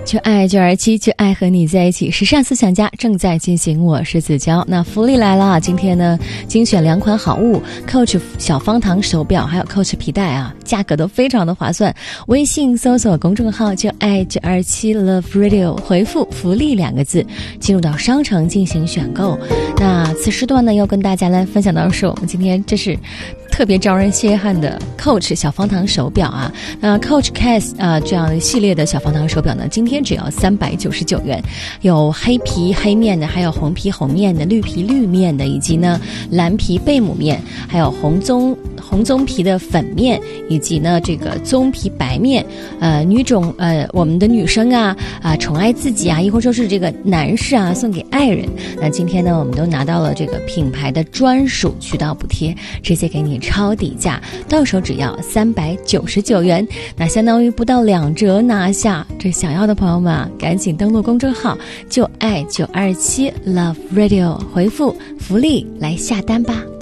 就爱927，就爱和你在一起。时尚思想家正在进行，我是子娇。那福利来了，今天呢精选2款好物 ，Coach 小方糖手表，还有 Coach 皮带啊，价格都非常的划算。微信搜索公众号就爱927 Love Radio， 回复福利2个字，进入到商城进行选购。那此时段呢，要跟大家来分享到是我们今天这是特别招人稀罕的 Coach 小方糖手表啊，Coach Case 这样的系列的小方糖手表呢，今天只要399元，有黑皮黑面的，还有红皮红面的，绿皮绿面的，以及呢蓝皮贝母面，还有红棕皮的粉面，以及呢这个棕皮白面。我们的女生宠爱自己啊，亦或说是这个男士啊送给爱人。那今天呢，我们都拿到了这个品牌的专属渠道补贴，直接给你超底价，到手只要399元，那相当于不到2折拿下。这想要的朋友们啊，赶紧登录公众号就爱927 Love Radio， 回复福利来下单吧。